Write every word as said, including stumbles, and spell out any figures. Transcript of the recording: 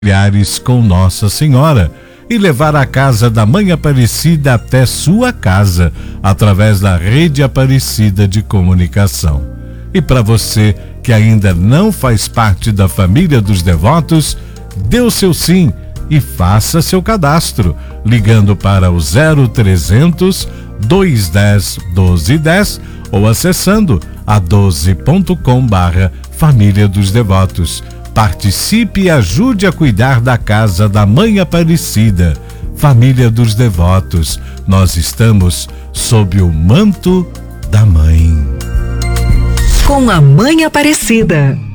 familiares com Nossa Senhora e levar a casa da Mãe Aparecida até sua casa, através da Rede Aparecida de Comunicação. E para você que ainda não faz parte da família dos devotos, dê o seu sim e faça seu cadastro, ligando para o zero trezentos, dois dez, doze dez ou acessando a doze ponto com barra Família dos Devotos. Participe e ajude a cuidar da casa da Mãe Aparecida. Família dos Devotos, nós estamos sob o manto da Mãe. Com a Mãe Aparecida.